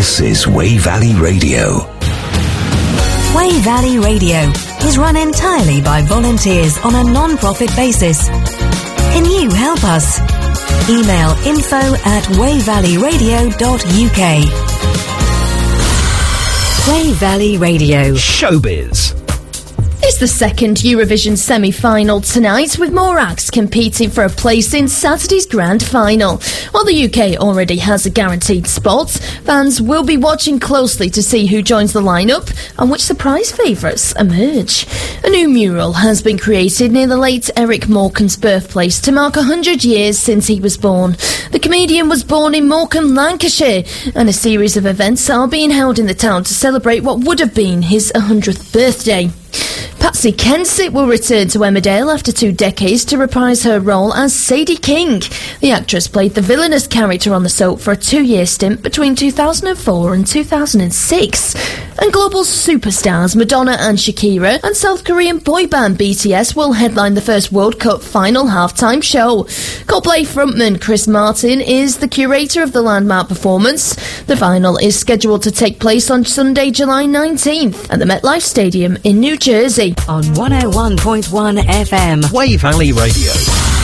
This is Wey Valley Radio. Wey Valley Radio is run entirely by volunteers on a non-profit basis. Can you help us? Email info@weyvalleyradio.uk. Wey Valley Radio. Showbiz. It's the second Eurovision semi-final tonight, with more acts competing for a place in Saturday's grand final. While the UK already has a guaranteed spot, fans will be watching closely to see who joins the lineup and which surprise favourites emerge. A new mural has been created near the late Eric Morecambe's birthplace to mark 100 years since he was born. The comedian was born in Morecambe, Lancashire, and a series of events are being held in the town to celebrate what would have been his 100th birthday. Patsy Kensit will return to Emmerdale after 2 decades to reprise her role as Sadie King. The actress played the villainous character on the soap for a 2-year stint between 2004 and 2006. And global superstars Madonna and Shakira and South Korean boy band BTS will headline the first World Cup final halftime show. Coldplay frontman Chris Martin is the curator of the landmark performance. The final is scheduled to take place on Sunday, July 19th at the MetLife Stadium in New Jersey. On 101.1 FM. Wey Valley Radio.